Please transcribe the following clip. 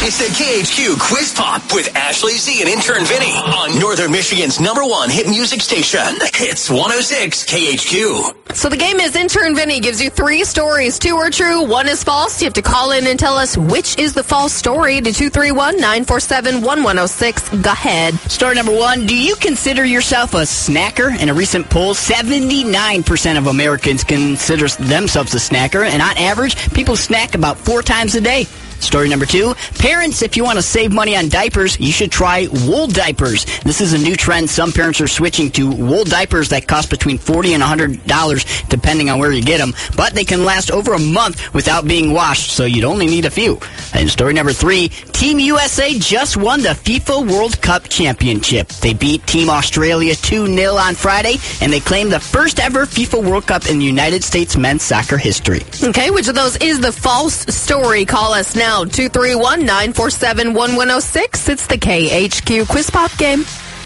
It's the KHQ Quiz Pop with Ashley Z and intern Vinny on Northern Michigan's #1 hit music station. Hits 106 KHQ. So the game is intern Vinny gives you 3 stories. 2 are true, 1 is false. You have to call in and tell us which is the false story to 231-947-1106. Go ahead. Story number 1. Do you consider yourself a snacker? In a recent poll, 79% of Americans consider themselves a snacker, and on average, people snack about 4 times a day. Story number 2, parents, if you want to save money on diapers, you should try wool diapers. This is a new trend. Some parents are switching to wool diapers that cost between $40 and $100, depending on where you get them. But they can last over a month without being washed, so you'd only need a few. And story number 3, Team USA just won the FIFA World Cup Championship. They beat Team Australia 2-0 on Friday, and they claimed the first ever FIFA World Cup in United States men's soccer history. Okay, which of those is the false story? Call us now, 231-947-1106. It's the KHQ Quiz Pop game.